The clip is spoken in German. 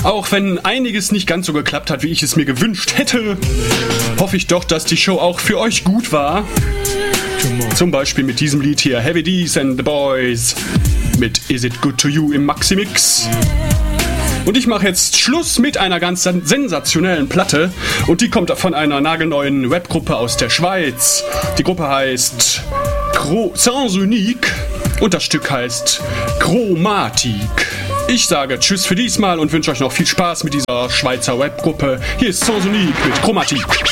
Auch wenn einiges nicht ganz so geklappt hat, wie ich es mir gewünscht hätte, hoffe ich doch, dass die Show auch für euch gut war. Zum Beispiel mit diesem Lied hier, Heavy D's and the Boys, mit Is It Good To You im Maximix. Und ich mache jetzt Schluss mit einer ganz sensationellen Platte. Und die kommt von einer nagelneuen Webgruppe aus der Schweiz. Die Gruppe heißt Sans Unique und das Stück heißt Chromatik. Ich sage Tschüss für diesmal und wünsche euch noch viel Spaß mit dieser Schweizer Webgruppe. Hier ist Sans Unique mit Chromatik.